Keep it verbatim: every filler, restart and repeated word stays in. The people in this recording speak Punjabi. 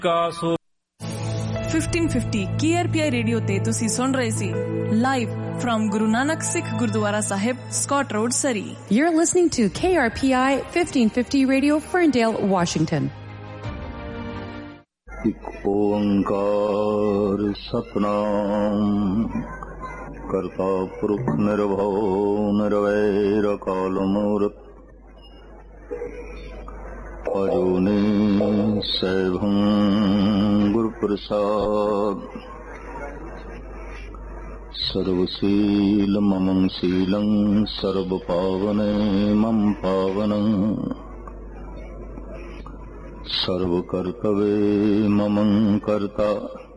Fifteen fifty K R P ਆਈ ਰੇਡੀਓ ਤੇ ਤੁਸੀਂ ਸੁਣ ਰਹੇ ਸੀ live firm Guru Nanak Sikh Gurdwara Sahib, Scott road, Surrey. You're listening to K R P I fifteen fifty Radio, Ferndale, Washington. ਇੱਕ ਓੰਕਾਰ ਸਤਿਨਾਮ ਕਰਤਾ ਪੁਰਖ ਨਿਰਭਉ ਨਿਰਵੈਰ ਅਕਾਲ ਮੂਰਤ ਅਜੂਨੀ ਸੈਭੰ ਗੁਰ ਪ੍ਰਸਾਦ ਸਰਵ ਸੀਲ ਮਮੰ ਸੀਲੰ ਸਰਬ ਪਾਵਨੇ ਮਮ ਪਾਵਨੰ ਸਰਵ ਕਰਤਵੇ ਮਮੰ ਕਰਤਾ